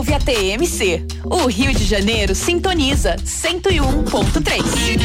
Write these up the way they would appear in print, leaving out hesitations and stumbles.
ouve a TMC. O Rio de Janeiro sintoniza 101.3.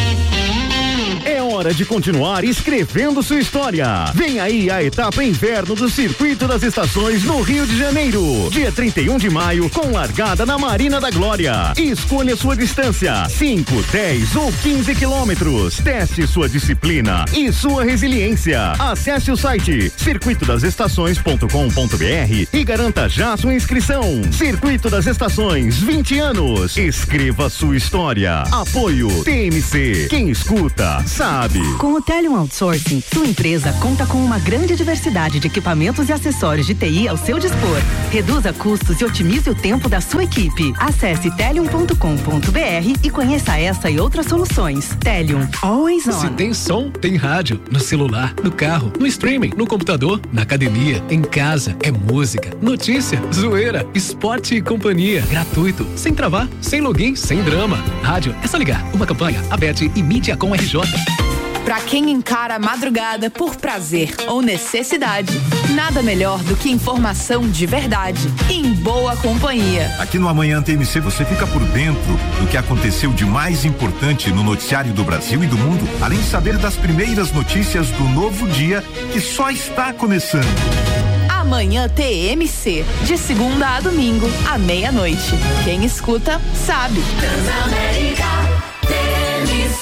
É hora de continuar escrevendo sua história. Vem aí a etapa inverno do Circuito das Estações no Rio de Janeiro. Dia 31 de maio, com largada na Marina da Glória. Escolha sua distância: 5, 10 ou 15 quilômetros. Teste sua disciplina e sua resiliência. Acesse o site circuitodasestações.com.br e garanta já sua inscrição. Circuito das Estações, 20 anos. Escreva sua história. Apoio TMC. Quem escuta sabe. Com o Telium Outsourcing, sua empresa conta com uma grande diversidade de equipamentos e acessórios de TI ao seu dispor. Reduza custos e otimize o tempo da sua equipe. Acesse telium.com.br e conheça essa e outras soluções. Telium, always on. Se tem som, tem rádio. No celular, no carro, no streaming, no computador, na academia, em casa. É música, notícia, zoeira, esporte e companhia. Gratuito, sem travar, sem login, sem drama. Rádio, é só ligar. Uma campanha, Abete e Mídia com RJ. Pra quem encara a madrugada por prazer ou necessidade, nada melhor do que informação de verdade e em boa companhia. Aqui no Amanhã TMC você fica por dentro do que aconteceu de mais importante no noticiário do Brasil e do mundo, além de saber das primeiras notícias do novo dia que só está começando. Amanhã TMC, de segunda a domingo, à meia-noite. Quem escuta, sabe. Transamérica TMC.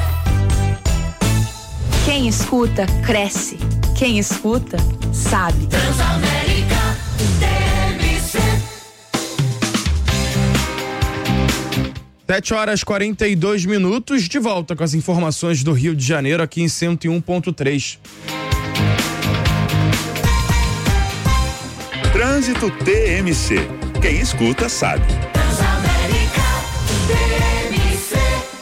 Quem escuta, cresce. Quem escuta, sabe. Transamérica TMC. 7h42, de volta com as informações do Rio de Janeiro aqui em 101.3. Trânsito TMC. Quem escuta sabe. Transamérica TMC.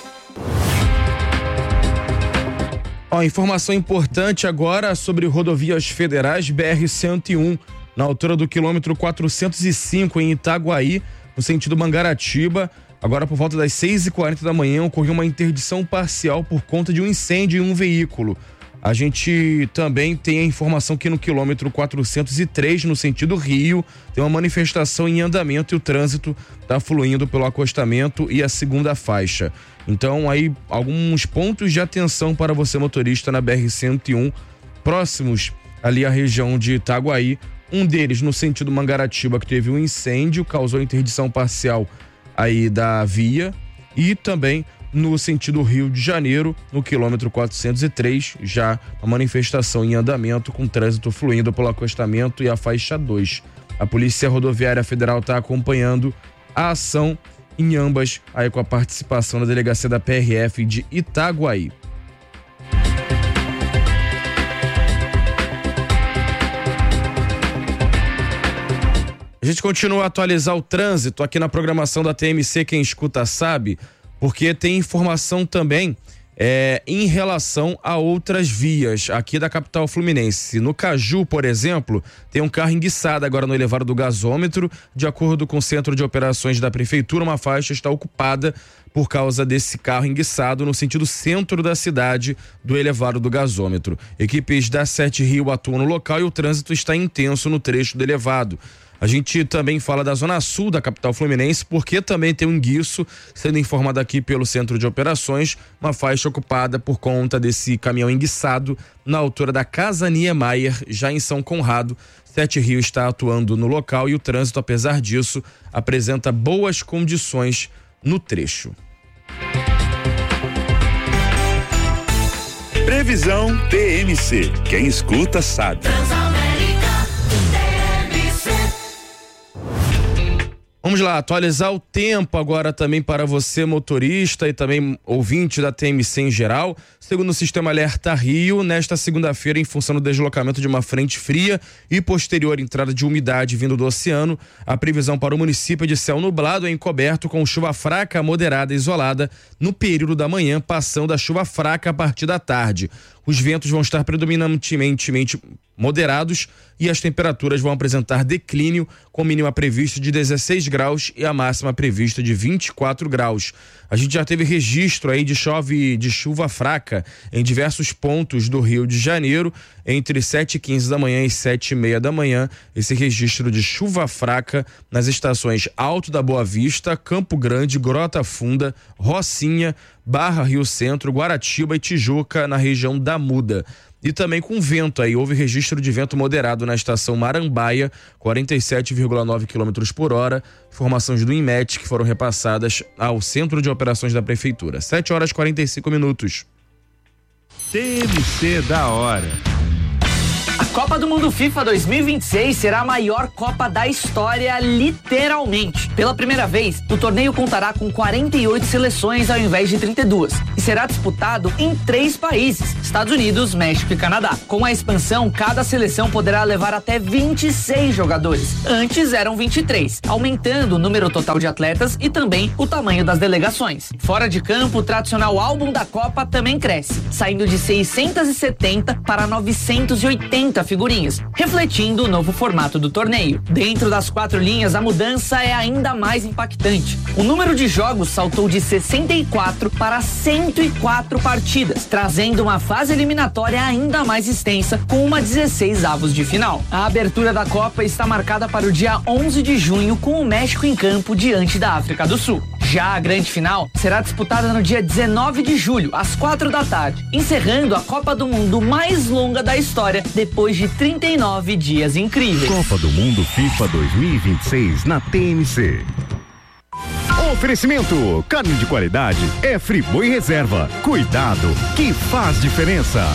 Informação importante agora sobre rodovias federais BR-101, na altura do quilômetro 405 em Itaguaí, no sentido Mangaratiba. Agora, por volta das 6h40 da manhã, ocorreu uma interdição parcial por conta de um incêndio em um veículo. A gente também tem a informação que no quilômetro 403, no sentido Rio, tem uma manifestação em andamento e o trânsito está fluindo pelo acostamento e a segunda faixa. Então, aí, alguns pontos de atenção para você, motorista, na BR-101, próximos ali à região de Itaguaí. Um deles no sentido Mangaratiba, que teve um incêndio, causou interdição parcial aí da via, e também no sentido Rio de Janeiro, no quilômetro 403, já a manifestação em andamento com trânsito fluindo pelo acostamento e a faixa 2. A Polícia Rodoviária Federal está acompanhando a ação em ambas, aí com a participação da delegacia da PRF de Itaguaí. A gente continua a atualizar o trânsito aqui na programação da TMC, quem escuta sabe, porque tem informação também em relação a outras vias aqui da capital fluminense. No Caju, por exemplo, tem um carro enguiçado agora no elevado do gasômetro. De acordo com o Centro de Operações da Prefeitura, uma faixa está ocupada por causa desse carro enguiçado no sentido centro da cidade do elevado do gasômetro. Equipes da 7 Rio atuam no local e o trânsito está intenso no trecho do elevado. A gente também fala da zona sul da capital fluminense, porque também tem um enguiço, sendo informado aqui pelo Centro de Operações, uma faixa ocupada por conta desse caminhão enguiçado na altura da Casa Niemeyer, já em São Conrado. 7 Rio está atuando no local e o trânsito, apesar disso, apresenta boas condições no trecho. Previsão TMC. Quem escuta sabe. Vamos lá, atualizar o tempo agora também para você, motorista e também ouvinte da TMC em geral. Segundo o Sistema Alerta Rio, nesta segunda-feira, em função do deslocamento de uma frente fria e posterior entrada de umidade vindo do oceano, a previsão para o município é de céu nublado e encoberto com chuva fraca, moderada e isolada no período da manhã, passando a chuva fraca a partir da tarde. Os ventos vão estar predominantemente moderados e as temperaturas vão apresentar declínio, com mínima prevista de 16 graus e a máxima prevista de 24 graus. A gente já teve registro aí de chuva fraca em diversos pontos do Rio de Janeiro, entre 7h15 da manhã e 7h30 da manhã. Esse registro de chuva fraca nas estações Alto da Boa Vista, Campo Grande, Grota Funda, Rocinha, Barra Rio Centro, Guaratiba e Tijuca, na região da Muda. E também com vento aí, houve registro de vento moderado na estação Marambaia, 47,9 km por hora. Informações do INMET que foram repassadas ao Centro de Operações da Prefeitura. 7h45. TMC da hora. A Copa do Mundo FIFA 2026 será a maior Copa da história, literalmente. Pela primeira vez, o torneio contará com 48 seleções ao invés de 32 e será disputado em 3 países, Estados Unidos, México e Canadá. Com a expansão, cada seleção poderá levar até 26 jogadores. Antes eram 23, aumentando o número total de atletas e também o tamanho das delegações. Fora de campo, o tradicional álbum da Copa também cresce, saindo de 670 para 980 figurinhas, refletindo o novo formato do torneio. Dentro das 4 linhas, a mudança é ainda mais impactante. O número de jogos saltou de 64 para 104 partidas, trazendo uma fase eliminatória ainda mais extensa, com uma 16 avos de final. A abertura da Copa está marcada para o dia 11 de junho, com o México em campo diante da África do Sul. Já a grande final será disputada no dia 19 de julho, às 4 da tarde, encerrando a Copa do Mundo mais longa da história, depois de 39 dias incríveis. Copa do Mundo FIFA 2026 na TMC. Oferecimento: carne de qualidade é Friboi Reserva. Cuidado que faz diferença.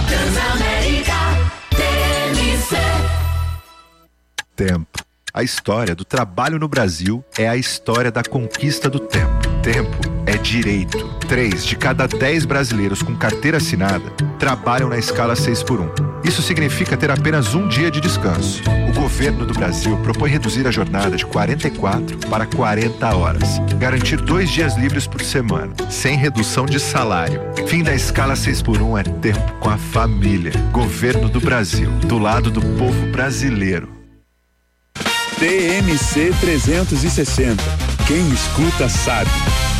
Tempo. A história do trabalho no Brasil é a história da conquista do tempo. Tempo é direito. 3 de cada 10 brasileiros com carteira assinada trabalham na escala 6x1. Isso significa ter apenas um dia de descanso. O governo do Brasil propõe reduzir a jornada de 44 para 40 horas. Garantir 2 dias livres por semana, sem redução de salário. Fim da escala 6x1 é tempo com a família. Governo do Brasil, do lado do povo brasileiro. TMC 360. Quem escuta sabe.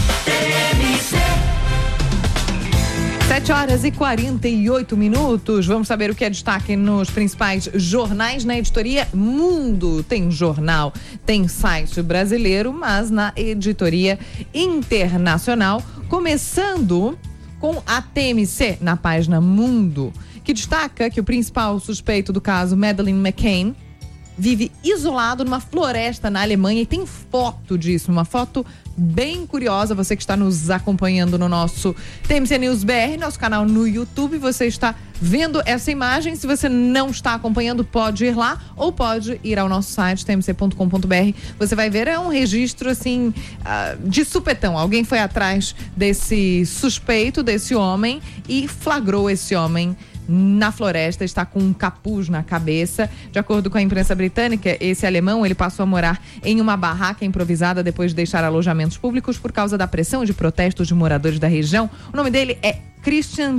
7h48. Vamos saber o que é destaque nos principais jornais. Na editoria Mundo tem jornal, tem site brasileiro, mas na editoria internacional, começando com a TMC na página Mundo, que destaca que o principal suspeito do caso Madeleine McCann vive isolado numa floresta na Alemanha, e tem foto disso, uma foto bem curiosa. Você que está nos acompanhando no nosso TMC News BR, nosso canal no YouTube, você está vendo essa imagem. Se você não está acompanhando, pode ir lá ou pode ir ao nosso site tmc.com.br. Você vai ver, é um registro assim de supetão. Alguém foi atrás desse suspeito, desse homem, e flagrou esse homem na floresta, está com um capuz na cabeça. De acordo com a imprensa britânica, esse alemão, ele passou a morar em uma barraca improvisada depois de deixar alojamentos públicos por causa da pressão de protestos de moradores da região. O nome dele é Christian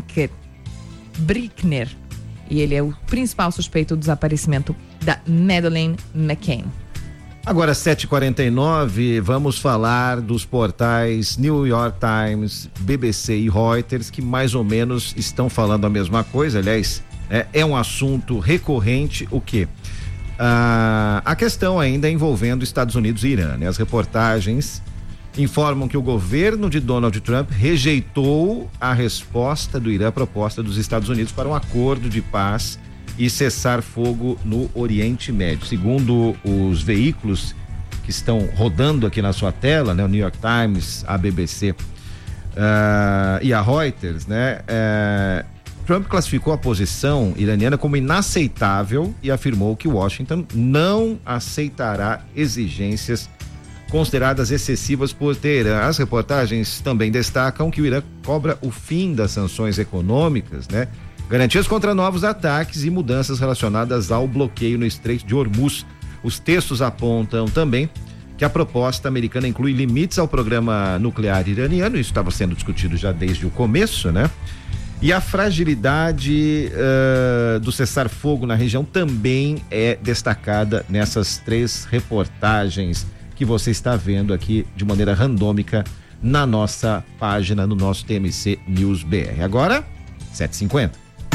Brickner e ele é o principal suspeito do desaparecimento da Madeleine McCann. Agora 7h49, vamos falar dos portais New York Times, BBC e Reuters, que mais ou menos estão falando a mesma coisa. Aliás, é um assunto recorrente, o quê? A questão ainda envolvendo Estados Unidos e Irã, né? As reportagens informam que o governo de Donald Trump rejeitou a resposta do Irã proposta dos Estados Unidos para um acordo de paz e cessar fogo no Oriente Médio. Segundo os veículos que estão rodando aqui na sua tela, né, o New York Times, a BBC e a Reuters, né, Trump classificou a posição iraniana como inaceitável e afirmou que Washington não aceitará exigências consideradas excessivas por Teherã. As reportagens também destacam que o Irã cobra o fim das sanções econômicas, né, garantias contra novos ataques e mudanças relacionadas ao bloqueio no Estreito de Hormuz. Os textos apontam também que a proposta americana inclui limites ao programa nuclear iraniano. Isso estava sendo discutido já desde o começo, né? E a fragilidade do cessar-fogo na região também é destacada nessas 3 reportagens que você está vendo aqui de maneira randômica na nossa página, no nosso TMC News BR. Agora, 7h50.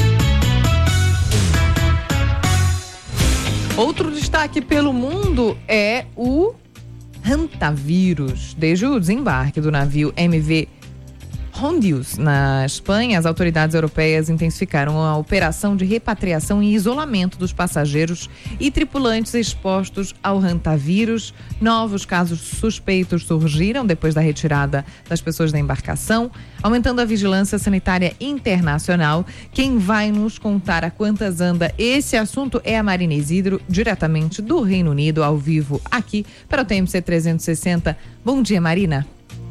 Outro destaque pelo mundo é o hantavírus. Desde o desembarque do navio MV Hondius, na Espanha, as autoridades europeias intensificaram a operação de repatriação e isolamento dos passageiros e tripulantes expostos ao hantavírus. Novos casos suspeitos surgiram depois da retirada das pessoas da embarcação, aumentando a vigilância sanitária internacional. Quem vai nos contar a quantas anda esse assunto é a Marina Isidro, diretamente do Reino Unido, ao vivo aqui para o TMC 360. Bom dia, Marina.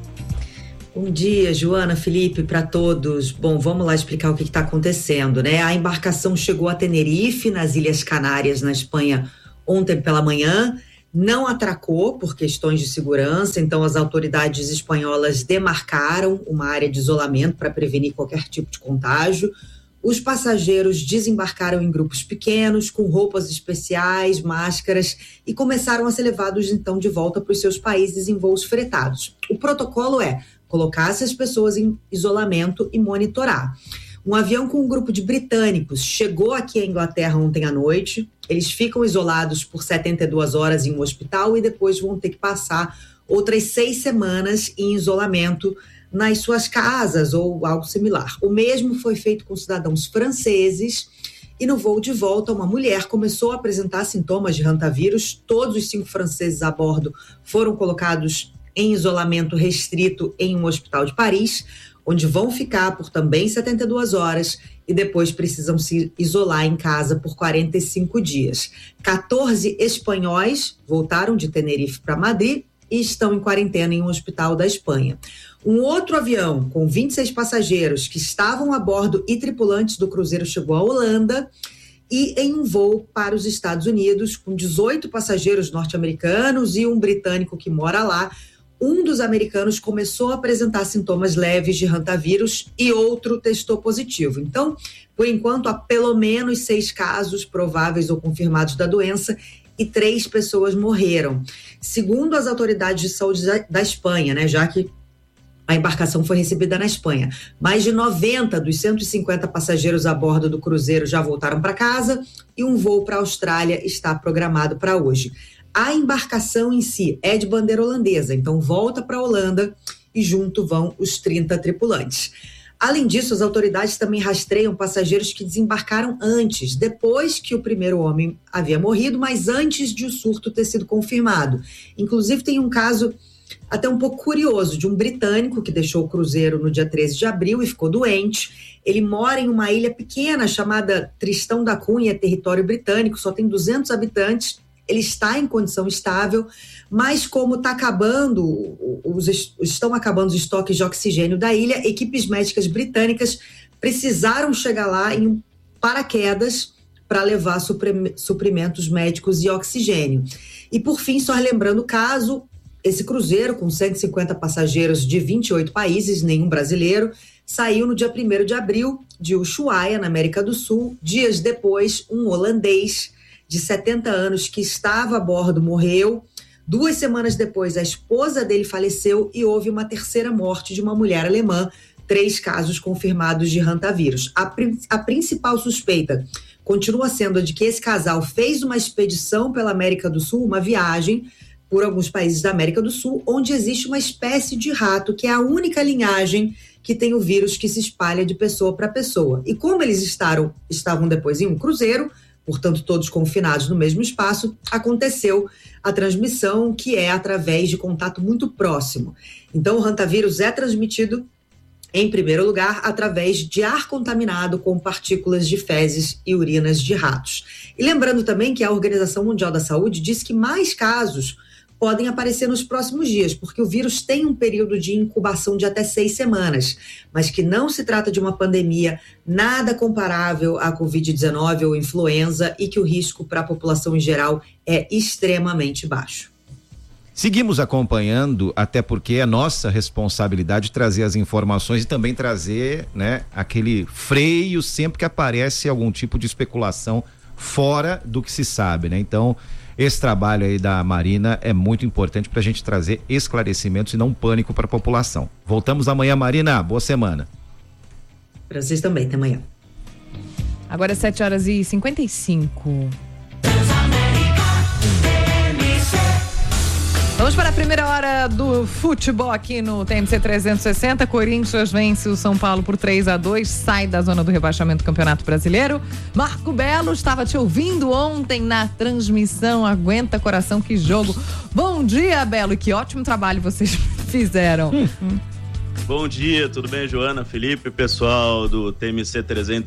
Bom dia, Joana, Felipe, para todos. Bom, vamos lá explicar o que está acontecendo, né? A embarcação chegou a Tenerife, nas Ilhas Canárias, na Espanha, ontem pela manhã. Não atracou por questões de segurança, então as autoridades espanholas demarcaram uma área de isolamento para prevenir qualquer tipo de contágio. Os passageiros desembarcaram em grupos pequenos, com roupas especiais, máscaras, e começaram a ser levados, então, de volta para os seus países em voos fretados. O protocolo é colocar essas pessoas em isolamento e monitorar. Um avião com um grupo de britânicos chegou aqui à Inglaterra ontem à noite. Eles ficam isolados por 72 horas em um hospital e depois vão ter que passar outras 6 semanas em isolamento nas suas casas ou algo similar. O mesmo foi feito com cidadãos franceses. E no voo de volta, uma mulher começou a apresentar sintomas de hantavírus. Todos os 5 franceses a bordo foram colocados em isolamento restrito em um hospital de Paris, onde vão ficar por também 72 horas e depois precisam se isolar em casa por 45 dias. 14 espanhóis voltaram de Tenerife para Madrid e estão em quarentena em um hospital da Espanha. Um outro avião com 26 passageiros que estavam a bordo e tripulantes do cruzeiro chegou à Holanda e em um voo para os Estados Unidos com 18 passageiros norte-americanos e um britânico que mora lá. Um dos americanos começou a apresentar sintomas leves de hantavírus e outro testou positivo. Então, por enquanto, há pelo menos 6 casos prováveis ou confirmados da doença e 3 pessoas morreram. Segundo as autoridades de saúde da Espanha, né, já que a embarcação foi recebida na Espanha, mais de 90 dos 150 passageiros a bordo do cruzeiro já voltaram para casa e um voo para a Austrália está programado para hoje. A embarcação em si é de bandeira holandesa, então volta para a Holanda e junto vão os 30 tripulantes. Além disso, as autoridades também rastreiam passageiros que desembarcaram antes, depois que o primeiro homem havia morrido, mas antes de o surto ter sido confirmado. Inclusive, tem um caso até um pouco curioso de um britânico que deixou o cruzeiro no dia 13 de abril e ficou doente. Ele mora em uma ilha pequena chamada Tristão da Cunha, território britânico, só tem 200 habitantes. Ele está em condição estável, mas como estão acabando os estoques de oxigênio da ilha, equipes médicas britânicas precisaram chegar lá em paraquedas para levar suprimentos médicos e oxigênio. E por fim, só lembrando o caso, esse cruzeiro com 150 passageiros de 28 países, nenhum brasileiro, saiu no dia 1º de abril de Ushuaia, na América do Sul. Dias depois, um holandês de 70 anos que estava a bordo morreu. 2 semanas depois, a esposa dele faleceu e houve uma terceira morte de uma mulher alemã. 3 casos confirmados de hantavírus. A principal suspeita continua sendo a de que esse casal fez uma expedição pela América do Sul, uma viagem por alguns países da América do Sul, onde existe uma espécie de rato, que é a única linhagem que tem o vírus que se espalha de pessoa para pessoa. E como eles estavam depois em um cruzeiro, portanto todos confinados no mesmo espaço, aconteceu a transmissão, que é através de contato muito próximo. Então o hantavírus é transmitido, em primeiro lugar, através de ar contaminado com partículas de fezes e urinas de ratos. E lembrando também que a Organização Mundial da Saúde diz que mais casos podem aparecer nos próximos dias, porque o vírus tem um período de incubação de até 6 semanas, mas que não se trata de uma pandemia nada comparável à Covid-19 ou influenza e que o risco para a população em geral é extremamente baixo. Seguimos acompanhando, até porque é nossa responsabilidade trazer as informações e também trazer, né, aquele freio sempre que aparece algum tipo de especulação fora do que se sabe, né? Então, esse trabalho aí da Marina é muito importante para a gente trazer esclarecimentos e não pânico para a população. Voltamos amanhã, Marina. Boa semana. Para vocês também, até amanhã. Agora 7h55. Vamos para a primeira hora do futebol aqui no TMC 360. Corinthians vence o São Paulo por 3-2, sai da zona do rebaixamento do Campeonato Brasileiro. Marco Belo, estava te ouvindo ontem na transmissão. Aguenta coração, que jogo. Bom dia, Belo, e que ótimo trabalho vocês fizeram. Bom dia, tudo bem, Joana, Felipe, pessoal do TMC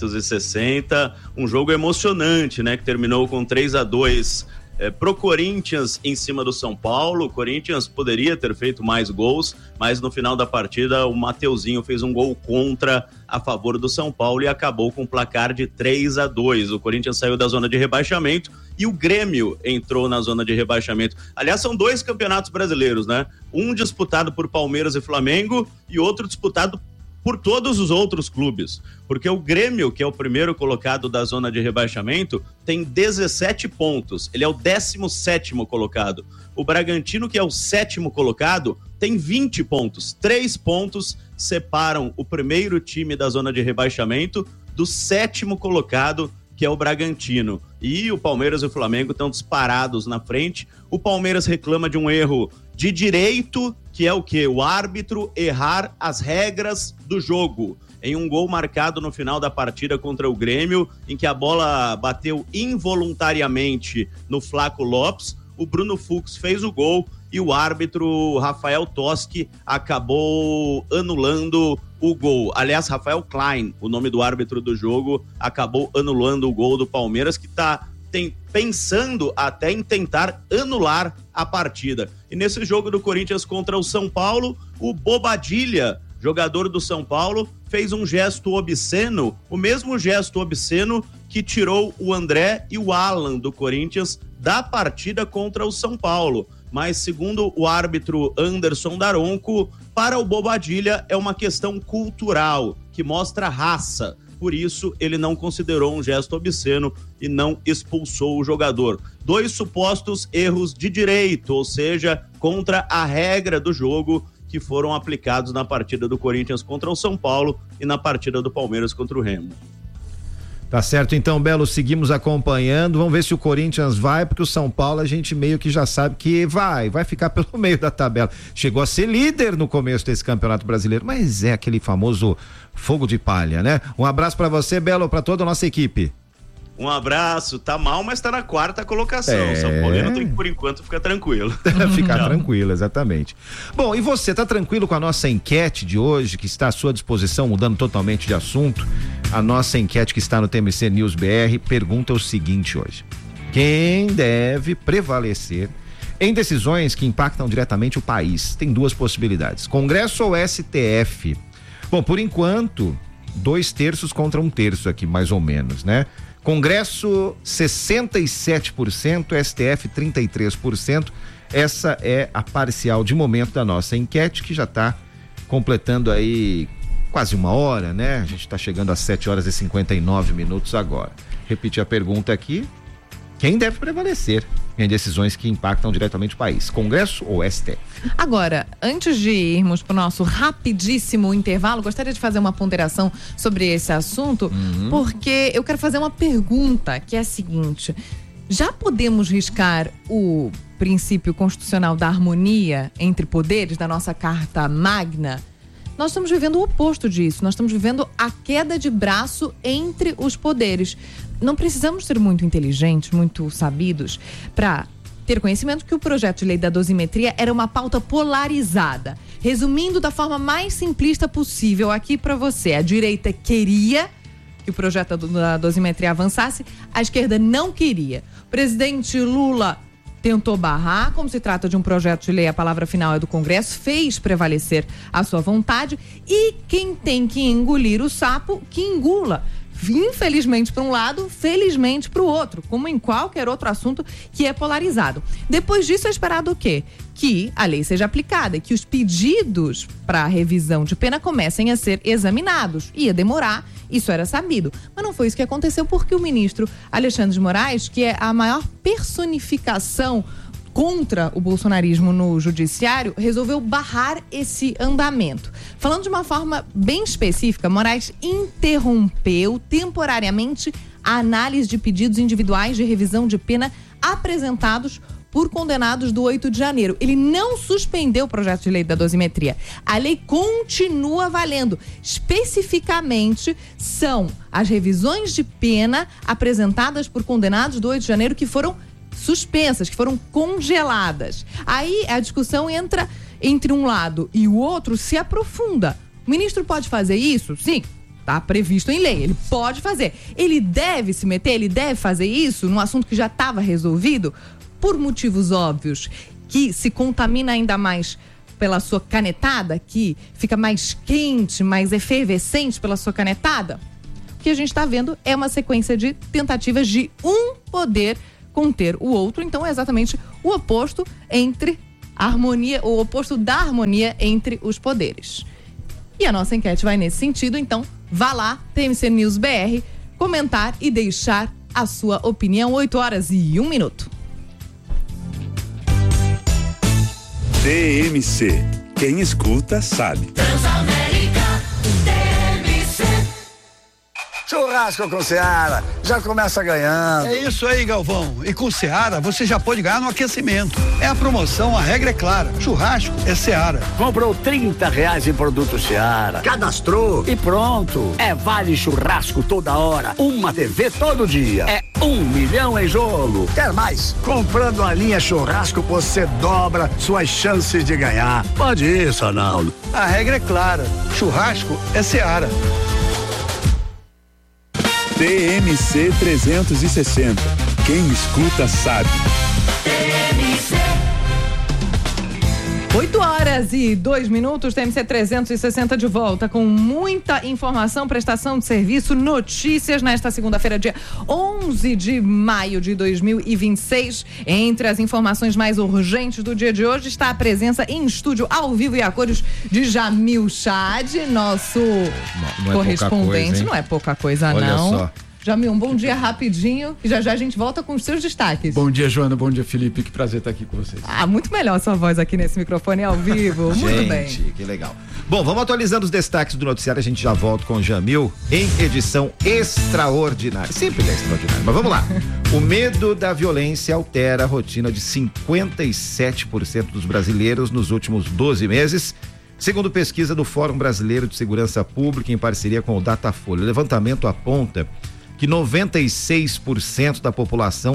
360. Um jogo emocionante, né, que terminou com 3-2 pro Corinthians em cima do São Paulo. O Corinthians poderia ter feito mais gols, mas no final da partida o Mateuzinho fez um gol contra a favor do São Paulo e acabou com um placar de 3-2. O Corinthians saiu da zona de rebaixamento e o Grêmio entrou na zona de rebaixamento. Aliás, são 2 campeonatos brasileiros, né? Um disputado por Palmeiras e Flamengo e outro disputado por todos os outros clubes, porque o Grêmio, que é o primeiro colocado da zona de rebaixamento, tem 17 pontos, ele é o 17º colocado. O Bragantino, que é o 7º colocado, tem 20 pontos, 3 pontos separam o primeiro time da zona de rebaixamento do 7º colocado, que é o Bragantino. E o Palmeiras e o Flamengo estão disparados na frente. O Palmeiras reclama de um erro de direito, que é o quê? O árbitro errar as regras do jogo. Em um gol marcado no final da partida contra o Grêmio, em que a bola bateu involuntariamente no Flaco Lopes, o Bruno Fux fez o gol e o árbitro Rafael Toschi acabou anulando o gol. Aliás, Rafael Klein, o nome do árbitro do jogo, acabou anulando o gol do Palmeiras, que está pensando até em tentar anular a partida. E nesse jogo do Corinthians contra o São Paulo, o Bobadilha, jogador do São Paulo, fez um gesto obsceno, o mesmo gesto obsceno que tirou o André e o Alan do Corinthians da partida contra o São Paulo. Mas, segundo o árbitro Anderson Daronco, para o Bobadilha é uma questão cultural, que mostra raça. Por isso, ele não considerou um gesto obsceno e não expulsou o jogador. 2 supostos erros de direito, ou seja, contra a regra do jogo, que foram aplicados na partida do Corinthians contra o São Paulo e na partida do Palmeiras contra o Remo. Tá certo, então, Belo, seguimos acompanhando, vamos ver se o Corinthians vai, porque o São Paulo a gente meio que já sabe que vai ficar pelo meio da tabela. Chegou a ser líder no começo desse Campeonato Brasileiro, mas é aquele famoso fogo de palha, né? Um abraço pra você, Belo, pra toda a nossa equipe. Um abraço, tá mal, mas tá na 4ª colocação. São Paulino tem que, por enquanto, ficar tranquilo. Ficar tranquilo, exatamente. Bom, e você, tá tranquilo com a nossa enquete de hoje, que está à sua disposição, mudando totalmente de assunto? A nossa enquete que está no TMC News BR pergunta o seguinte hoje: quem deve prevalecer em decisões que impactam diretamente o país? Tem 2 possibilidades: Congresso ou STF? Bom, por enquanto, 2/3 contra 1/3 aqui, mais ou menos, né? Congresso 67%, STF 33%. Essa é a parcial de momento da nossa enquete, que já está completando aí quase 1 hora, né? A gente está chegando às 7h59 agora. Repetir a pergunta aqui: quem deve prevalecer em decisões que impactam diretamente o país? Congresso ou STF? Agora, antes de irmos para o nosso rapidíssimo intervalo, gostaria de fazer uma ponderação sobre esse assunto, porque eu quero fazer uma pergunta, que é a seguinte: já podemos riscar o princípio constitucional da harmonia entre poderes da nossa Carta Magna? Nós estamos vivendo o oposto disso, nós estamos vivendo a queda de braço entre os poderes. Não precisamos ser muito inteligentes, muito sabidos, para ter conhecimento que o projeto de lei da dosimetria era uma pauta polarizada. Resumindo da forma mais simplista possível aqui para você, a direita queria que o projeto da dosimetria avançasse, a esquerda não queria. O presidente Lula tentou barrar, como se trata de um projeto de lei, a palavra final é do Congresso, fez prevalecer a sua vontade, e quem tem que engolir o sapo, que engula. infelizmente para um lado, felizmente para o outro, como em qualquer outro assunto que é polarizado. Depois disso é esperado o quê? Que a lei seja aplicada e que os pedidos para revisão de pena comecem a ser examinados. Ia demorar, isso era sabido. Mas não foi isso que aconteceu, porque o ministro Alexandre de Moraes, que é a maior personificação contra o bolsonarismo no judiciário, resolveu barrar esse andamento. Falando de uma forma bem específica, Moraes interrompeu temporariamente a análise de pedidos individuais de revisão de pena apresentados por condenados do 8 de janeiro. Ele não suspendeu o projeto de lei da dosimetria. A lei continua valendo. Especificamente, são as revisões de pena apresentadas por condenados do 8 de janeiro que foram suspensas, que foram congeladas. Aí a discussão entra entre um lado e o outro, se aprofunda. O ministro pode fazer isso? Sim. Está previsto em lei, ele pode fazer. Ele deve se meter, ele deve fazer isso num assunto que já estava resolvido? Por motivos óbvios, que se contamina ainda mais pela sua canetada, que fica mais quente, mais efervescente pela sua canetada? O que a gente está vendo é uma sequência de tentativas de um poder conter o outro, então é exatamente o oposto entre a harmonia, o oposto da harmonia entre os poderes. E a nossa enquete vai nesse sentido, então vá lá, TMC News BR, comentar e deixar a sua opinião. 8h01. TMC. Quem escuta sabe. Churrasco com Seara, já começa ganhando. É isso aí, Galvão. E com Seara, você já pode ganhar no aquecimento. É a promoção, a regra é clara. Churrasco é Seara. Comprou R$30 em produto Seara. Cadastrou e pronto. É vale churrasco toda hora. Uma TV todo dia. É 1 milhão em jogo. Quer mais? Comprando a linha churrasco, você dobra suas chances de ganhar. Pode isso, Arnaldo. A regra é clara. Churrasco é Seara. TMC 360. Quem escuta sabe. 8h02, TMC 360 de volta com muita informação, prestação de serviço, notícias nesta segunda-feira, dia 11 de maio de 2026. Entre as informações mais urgentes do dia de hoje está a presença em estúdio, ao vivo e a cores, de Jamil Chad, nosso não correspondente. É não é pouca coisa, Olha não. Só. Jamil, um bom dia rapidinho e já a gente volta com os seus destaques. Bom dia, Joana, bom dia, Felipe, que prazer estar aqui com vocês. Muito melhor sua voz aqui nesse microfone ao vivo, muito bem. Gente, que legal. Bom, vamos atualizando os destaques do noticiário, a gente já volta com o Jamil em edição extraordinária. Sempre é extraordinário, mas vamos lá. O medo da violência altera a rotina de 57% dos brasileiros nos últimos 12 meses. Segundo pesquisa do Fórum Brasileiro de Segurança Pública em parceria com o Datafolha, o levantamento aponta que 96% da população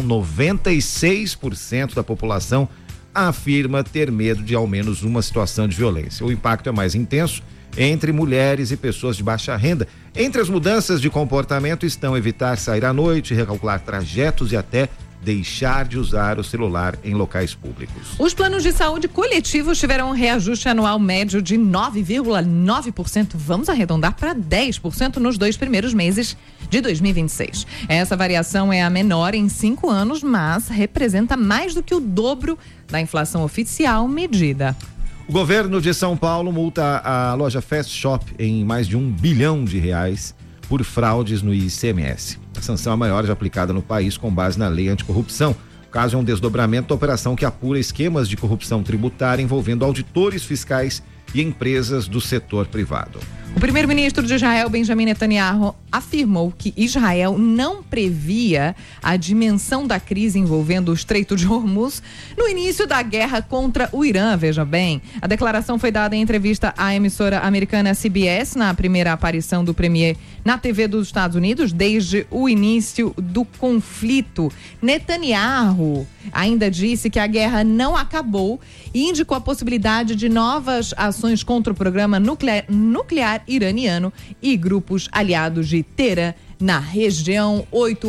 afirma ter medo de ao menos uma situação de violência. O impacto é mais intenso entre mulheres e pessoas de baixa renda. Entre as mudanças de comportamento estão evitar sair à noite, recalcular trajetos e até deixar de usar o celular em locais públicos. Os planos de saúde coletivos tiveram um reajuste anual médio de 9,9%. Vamos arredondar para 10% nos 2 primeiros meses de 2026. Essa variação é a menor em 5 anos, mas representa mais do que o dobro da inflação oficial medida. O governo de São Paulo multa a loja Fast Shop em mais de R$1 bilhão por fraudes no ICMS. A sanção é a maior já aplicada no país com base na lei anticorrupção. O caso é um desdobramento da operação que apura esquemas de corrupção tributária envolvendo auditores fiscais e empresas do setor privado. O primeiro-ministro de Israel, Benjamin Netanyahu, afirmou que Israel não previa a dimensão da crise envolvendo o Estreito de Hormuz no início da guerra contra o Irã, veja bem. A declaração foi dada em entrevista à emissora americana CBS, na primeira aparição do premier na TV dos Estados Unidos desde o início do conflito. Netanyahu ainda disse que a guerra não acabou e indicou a possibilidade de novas ações contra o programa nuclear iraniano e grupos aliados de Teherã na região.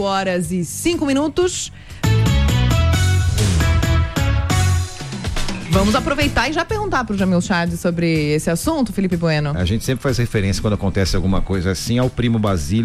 8h05. Vamos aproveitar e já perguntar para o Jamil Chad sobre esse assunto, Felipe Bueno. A gente sempre faz referência quando acontece alguma coisa assim ao primo Basílio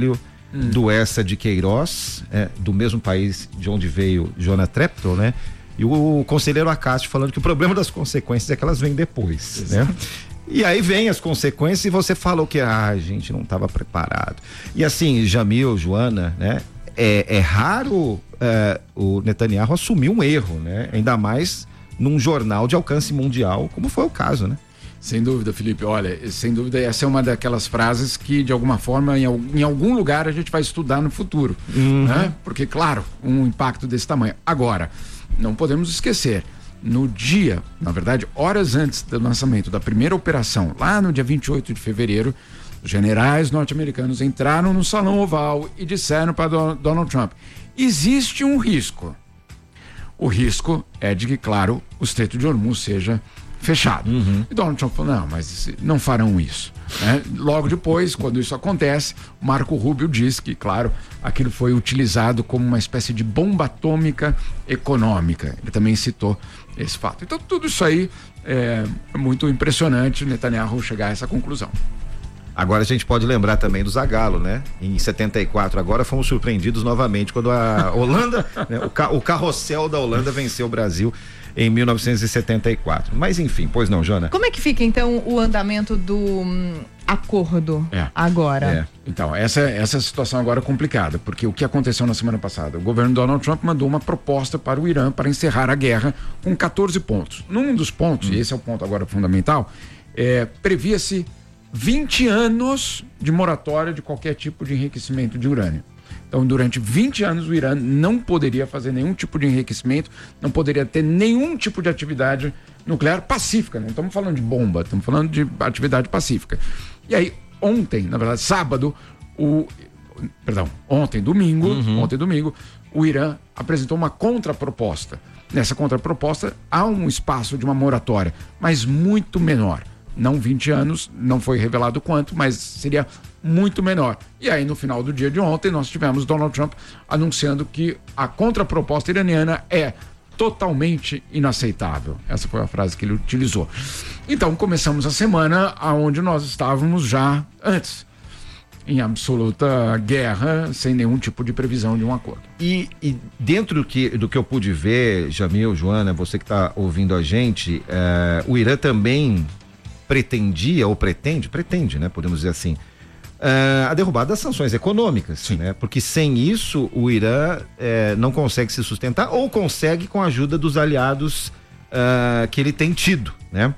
do Essa de Queiroz, do mesmo país de onde veio Jonah Trepton, né? E o conselheiro Acácio falando que o problema das consequências é que elas vêm depois, né? E aí vem as consequências e você falou que a gente não estava preparado. E assim, Jamil, Joana, né? É raro o Netanyahu assumir um erro, né? Ainda mais num jornal de alcance mundial, como foi o caso, né? Sem dúvida, Felipe. Olha, sem dúvida, essa é uma daquelas frases que, de alguma forma, em algum lugar a gente vai estudar no futuro, né? Porque, claro, um impacto desse tamanho. Agora, não podemos esquecer, no dia, na verdade, horas antes do lançamento da primeira operação, lá no dia 28 de fevereiro, os generais norte-americanos entraram no Salão Oval e disseram para Donald Trump: existe um risco. O risco é de que, claro, o Estreito de Hormuz seja fechado. E Donald Trump falou: não, mas não farão isso, né? Logo depois, quando isso acontece, Marco Rubio diz que, claro, aquilo foi utilizado como uma espécie de bomba atômica econômica. Ele também citou esse fato. Então, tudo isso aí é muito impressionante, Netanyahu chegar a essa conclusão. Agora a gente pode lembrar também do Zagallo, né? Em 74, agora fomos surpreendidos novamente quando a Holanda, né? o carrossel da Holanda venceu o Brasil em 1974. Mas enfim, pois não, Jona? Como é que fica então o andamento do acordo agora? Então, essa situação agora é complicada, porque o que aconteceu na semana passada? O governo Donald Trump mandou uma proposta para o Irã para encerrar a guerra com 14 pontos. Num dos pontos, e esse é o ponto agora fundamental, previa-se 20 anos de moratória de qualquer tipo de enriquecimento de urânio. Então, durante 20 anos, o Irã não poderia fazer nenhum tipo de enriquecimento, não poderia ter nenhum tipo de atividade nuclear pacífica. Não estamos falando de bomba, estamos falando de atividade pacífica. E aí, ontem, na verdade, sábado, ontem, domingo, o Irã apresentou uma contraproposta. Nessa contraproposta, há um espaço de uma moratória, mas muito menor. Não 20 anos, não foi revelado quanto, mas seria muito menor. E aí, no final do dia de ontem, nós tivemos Donald Trump anunciando que a contraproposta iraniana é totalmente inaceitável. Essa foi a frase que ele utilizou. Então, começamos a semana onde nós estávamos já antes, em absoluta guerra, sem nenhum tipo de previsão de um acordo. E dentro do que eu pude ver, Jamil, Joana, você que está ouvindo a gente, o Irã também pretendia, ou pretende, né? Podemos dizer assim, a derrubada das sanções econômicas, né? Porque sem isso o Irã não consegue se sustentar, ou consegue com a ajuda dos aliados que ele tem tido, né?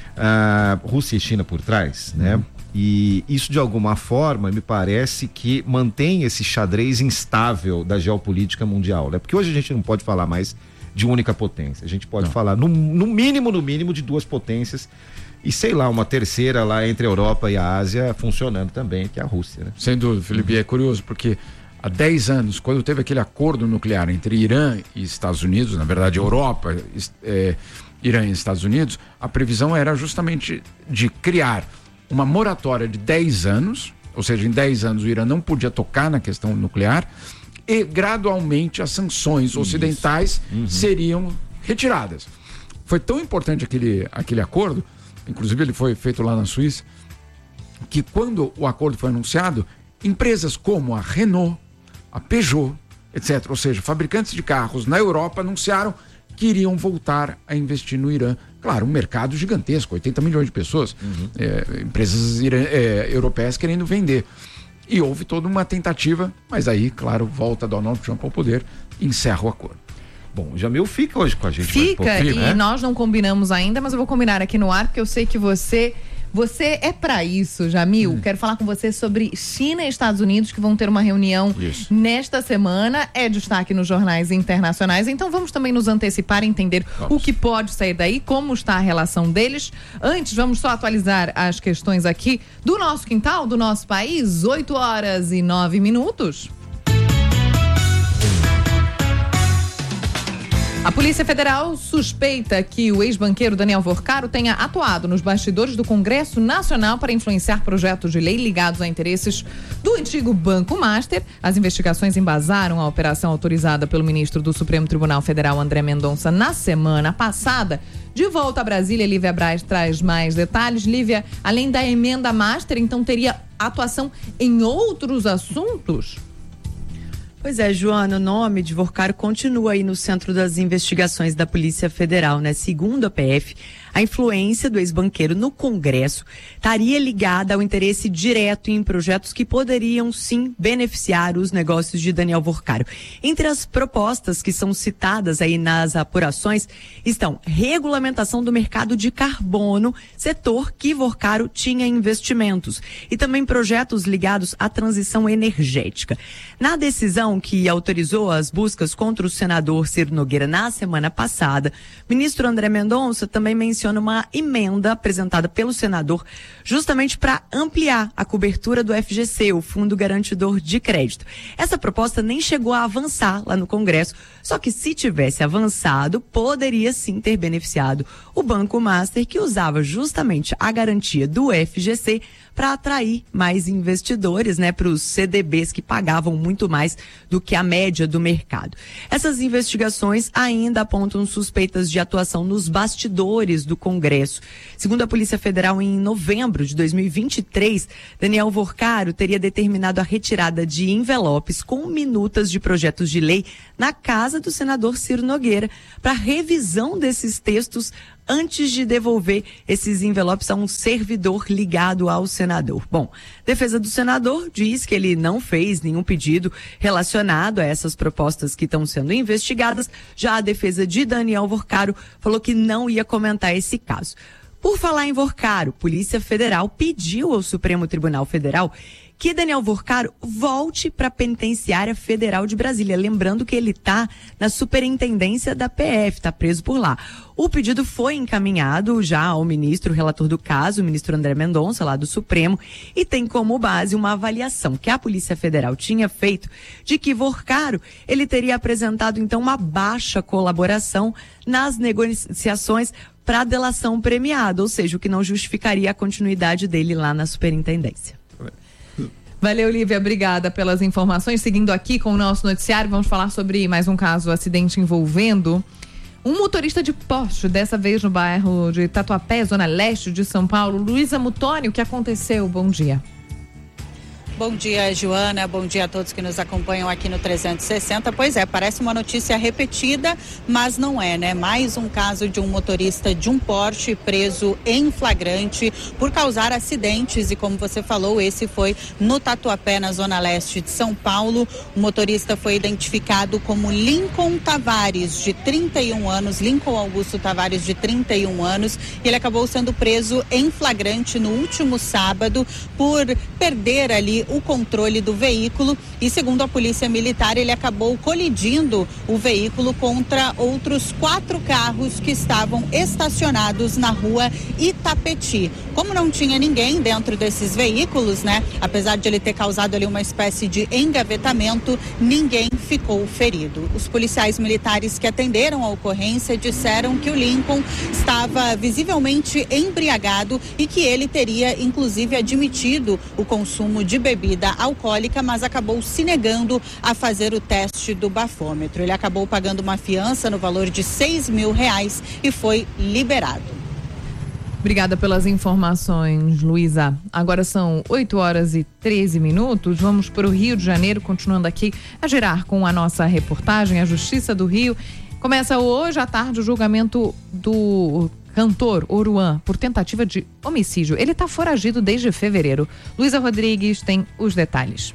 Rússia e China por trás, né? E isso de alguma forma me parece que mantém esse xadrez instável da geopolítica mundial, né? Porque hoje a gente não pode falar mais de única potência, a gente pode falar no mínimo de duas potências. E sei lá, uma terceira lá entre a Europa e a Ásia funcionando também, que é a Rússia, né? Sem dúvida, Felipe, é curioso porque há 10 anos, quando teve aquele acordo nuclear entre Irã e Estados Unidos, na verdade Europa, Irã e Estados Unidos, a previsão era justamente de criar uma moratória de 10 anos, ou seja, em 10 anos o Irã não podia tocar na questão nuclear e gradualmente as sanções ocidentais seriam retiradas. Foi tão importante aquele acordo, inclusive ele foi feito lá na Suíça, que quando o acordo foi anunciado, empresas como a Renault, a Peugeot, etc., ou seja, fabricantes de carros na Europa anunciaram que iriam voltar a investir no Irã. Claro, um mercado gigantesco, 80 milhões de pessoas, empresas europeias querendo vender. E houve toda uma tentativa, mas aí, claro, volta Donald Trump ao poder e encerra o acordo. Bom, o Jamil fica hoje com a gente. Fica, e né? Nós não combinamos ainda, mas eu vou combinar aqui no ar, porque eu sei que você é pra isso, Jamil. Quero falar com você sobre China e Estados Unidos, que vão ter uma reunião nesta semana. É destaque nos jornais internacionais. Então vamos também nos antecipar e entender o que pode sair daí, como está a relação deles. Antes, vamos só atualizar as questões aqui do nosso quintal, do nosso país. 8h09. A Polícia Federal suspeita que o ex-banqueiro Daniel Vorcaro tenha atuado nos bastidores do Congresso Nacional para influenciar projetos de lei ligados a interesses do antigo Banco Master. As investigações embasaram a operação autorizada pelo ministro do Supremo Tribunal Federal, André Mendonça, na semana passada. De volta a Brasília, Lívia Braz traz mais detalhes. Lívia, além da emenda Master, então teria atuação em outros assuntos? Pois é, Joana, o nome de Vorcaro continua aí no centro das investigações da Polícia Federal, né? Segundo a PF, a influência do ex-banqueiro no Congresso estaria ligada ao interesse direto em projetos que poderiam, sim, beneficiar os negócios de Daniel Vorcaro. Entre as propostas que são citadas aí nas apurações estão regulamentação do mercado de carbono, setor que Vorcaro tinha investimentos, e também projetos ligados à transição energética. Na decisão que autorizou as buscas contra o senador Ciro Nogueira na semana passada, o ministro André Mendonça também menciona uma emenda apresentada pelo senador justamente para ampliar a cobertura do FGC, o Fundo Garantidor de Crédito. Essa proposta nem chegou a avançar lá no Congresso, só que se tivesse avançado, poderia sim ter beneficiado o Banco Master, que usava justamente a garantia do FGC para atrair mais investidores, né, para os CDBs que pagavam muito mais do que a média do mercado. Essas investigações ainda apontam suspeitas de atuação nos bastidores do Congresso. Segundo a Polícia Federal, em novembro de 2023, Daniel Vorcaro teria determinado a retirada de envelopes com minutas de projetos de lei na casa do senador Ciro Nogueira para revisão desses textos antes de devolver esses envelopes a um servidor ligado ao senador. Bom, defesa do senador diz que ele não fez nenhum pedido relacionado a essas propostas que estão sendo investigadas. Já a defesa de Daniel Vorcaro falou que não ia comentar esse caso. Por falar em Vorcaro, Polícia Federal pediu ao Supremo Tribunal Federal que Daniel Vorcaro volte para a Penitenciária Federal de Brasília. Lembrando que ele está na superintendência da PF, está preso por lá. O pedido foi encaminhado já ao ministro relator do caso, o ministro André Mendonça, lá do Supremo, e tem como base uma avaliação que a Polícia Federal tinha feito de que Vorcaro, ele teria apresentado então uma baixa colaboração nas negociações para delação premiada, ou seja, o que não justificaria a continuidade dele lá na superintendência. Valeu, Lívia, obrigada pelas informações. Seguindo aqui com o nosso noticiário, vamos falar sobre mais um caso, acidente envolvendo um motorista de Porsche, dessa vez no bairro de Tatuapé, zona leste de São Paulo. Luísa Mutoni, o que aconteceu? Bom dia. Bom dia, Joana. Bom dia a todos que nos acompanham aqui no 360. Pois é, parece uma notícia repetida, mas não é, né? Mais um caso de um motorista de um Porsche preso em flagrante por causar acidentes. E como você falou, esse foi no Tatuapé, na zona leste de São Paulo. O motorista foi identificado como Lincoln Tavares, de 31 anos. Lincoln Augusto Tavares, de 31 anos. E ele acabou sendo preso em flagrante no último sábado por perder ali o controle do veículo e, segundo a Polícia Militar, ele acabou colidindo o veículo contra outros 4 carros que estavam estacionados na rua Itapetí. Como não tinha ninguém dentro desses veículos, né? Apesar de ele ter causado ali uma espécie de engavetamento, ninguém ficou ferido. Os policiais militares que atenderam a ocorrência disseram que o Lincoln estava visivelmente embriagado e que ele teria, inclusive, admitido o consumo de bebida alcoólica, mas acabou se negando a fazer o teste do bafômetro. Ele acabou pagando uma fiança no valor de R$6.000 e foi liberado. Obrigada pelas informações, Luísa. Agora são 8h13. Vamos para o Rio de Janeiro, continuando aqui a girar com a nossa reportagem. A Justiça do Rio começa hoje à tarde o julgamento do cantor Oruan por tentativa de homicídio. Ele está foragido desde fevereiro. Luísa Rodrigues tem os detalhes.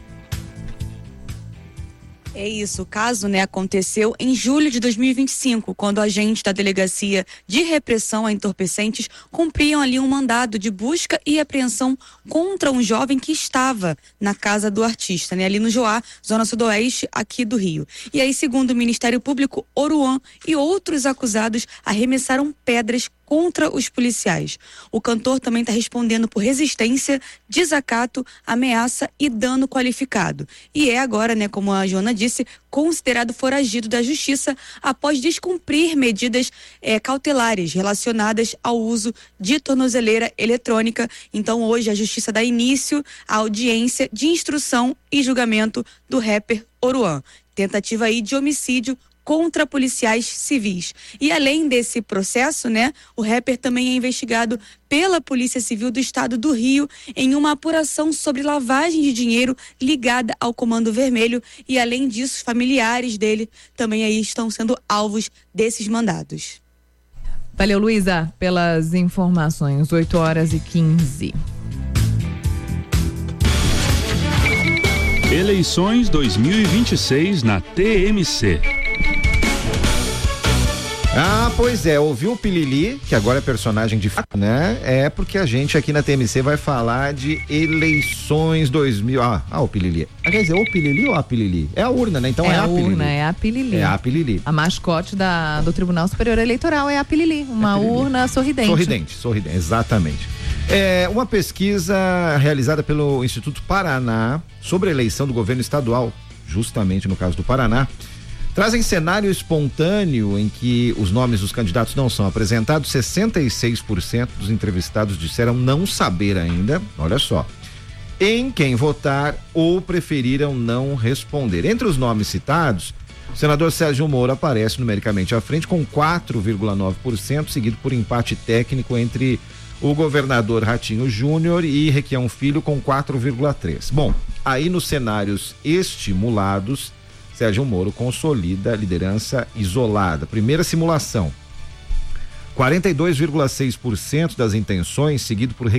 É isso, o caso, aconteceu em julho de 2025, quando agentes da Delegacia de Repressão a Entorpecentes cumpriam ali um mandado de busca e apreensão contra um jovem que estava na casa do artista, ali no Joá, zona sudoeste aqui do Rio. E aí, segundo o Ministério Público, Oruan e outros acusados arremessaram pedras contra os policiais. O cantor também está respondendo por resistência, desacato, ameaça e dano qualificado. E é agora, né, como a Joana disse, considerado foragido da justiça após descumprir medidas cautelares relacionadas ao uso de tornozeleira eletrônica. Então hoje a justiça dá início à audiência de instrução e julgamento do rapper Oruan. Tentativa aí de homicídio contra policiais civis. E além desse processo, né, o rapper também é investigado pela Polícia Civil do Estado do Rio em uma apuração sobre lavagem de dinheiro ligada ao Comando Vermelho, e além disso, familiares dele também aí estão sendo alvos desses mandados. Valeu, Luísa, pelas informações. 8h15. Eleições 2026 na TMC. Ah, pois é, ouviu o Pilili, que agora é personagem de fato, né? É porque a gente aqui na TMC vai falar de eleições 2000. O Pilili. Quer dizer, o Pilili ou a Pilili? É a urna, né? Então é a Pilili. Urna, é a Pilili. É a Pilili. A mascote do Tribunal Superior Eleitoral é a Pilili, uma urna sorridente. Sorridente, exatamente. É uma pesquisa realizada pelo Instituto Paraná sobre a eleição do governo estadual, justamente no caso do Paraná, trazem cenário espontâneo em que os nomes dos candidatos não são apresentados. 66% dos entrevistados disseram não saber ainda, olha só, em quem votar ou preferiram não responder. Entre os nomes citados, o senador Sérgio Moro aparece numericamente à frente com 4,9%, seguido por empate técnico entre o governador Ratinho Júnior e Requião Filho com 4,3%. Bom, aí nos cenários estimulados, Sérgio Moro consolida a liderança isolada. Primeira simulação, 42,6% das intenções, seguido por